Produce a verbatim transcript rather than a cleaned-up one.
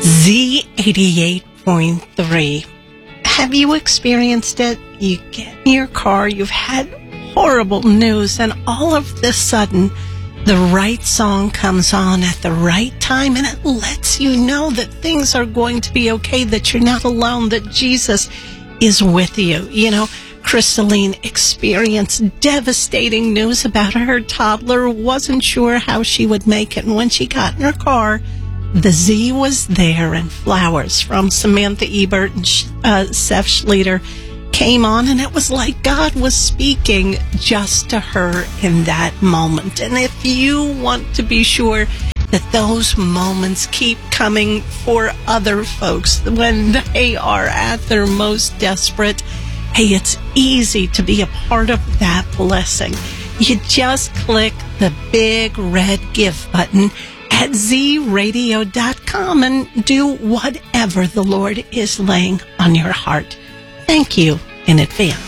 Z eighty-eight point three. Have you experienced it? You get in your car, you've had horrible news, and all of a sudden, the right song comes on at the right time, and it lets you know that things are going to be okay, that you're not alone, that Jesus is with you. You know, Crystalline experienced devastating news about her toddler, wasn't sure how she would make it, and when she got in her car, the Z was there, and flowers from Samantha Ebert and uh, Seth Schleter came on, and it was like God was speaking just to her in that moment. And if you want to be sure that those moments keep coming for other folks when they are at their most desperate, hey, it's easy to be a part of that blessing. You just click the big red give button at z radio dot com and do whatever the Lord is laying on your heart. Thank you in advance.